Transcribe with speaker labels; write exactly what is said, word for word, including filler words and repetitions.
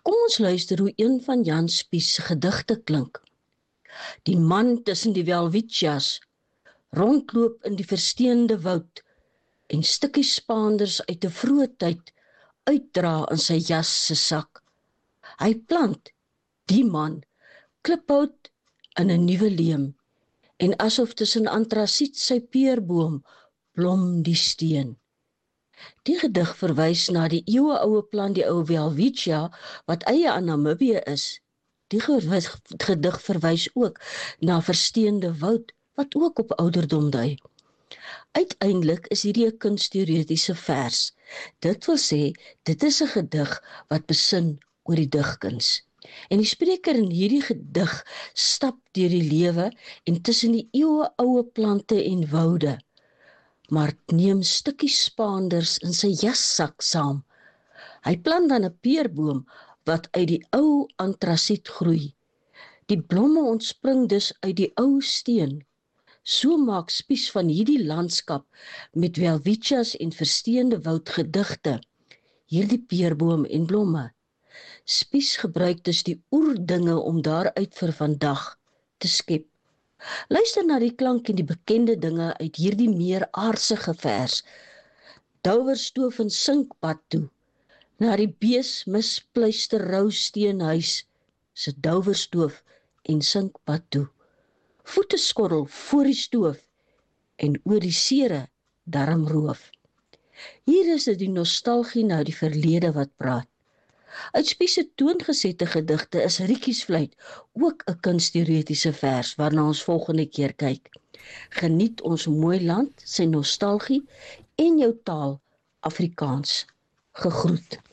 Speaker 1: Kom ons luister hoe een van Jan Spies se gedigte klink. Die man tussen die welwitjas rondloop in die versteende woud en stukkies Spaanders uit 'n vroeë tyd uitdra in sy jas se sak. Hy plant, die man, kliphout in 'n nuwe leem en asof tussen antrasiet sy peerboom blom die steen. Die gedig verwys na die eeueoue plant die ou welwitja wat eie aan Namibië is. Die gedig verwys ook na versteende woud wat ook op ouderdom dui. Uiteindelik is hierdie 'n kunsteoretiese vers. Dit wil sê, dit is 'n gedig wat besin oor die digkuns. En die spreker in hierdie gedig stap deur die lewe en tussen die eeueoue plante en woude, maar neem stukkies Spaanders in sy jassak saam. Hy plant dan 'n peerboom wat uit die ou antrasiet groei. Die blomme ontspring dus uit die ou steen. So maak Spies van hierdie landskap met welwitjas en versteende woud gedigte, hierdie peerboom en blomme. Spies gebruik dus die oerdinge om daaruit vir vandag te skep. Luister na die klank en die bekende dinge uit hierdie meer aardsige vers. Douwerstoof en sinkpad toe, na die bees mispluister rou steenhuis, se douwerstoof en sinkpad toe. Voete skorrel voor die stoof en oor die sere darmroof. Hier is dit die nostalgie na die verlede wat praat. Uit Spies se toongesette gedigte is Rietjiesfluit ook 'n kunsteoretiese vers waarna ons volgende keer kyk. Geniet ons mooi land, sy nostalgie en jou taal Afrikaans. Gegroet.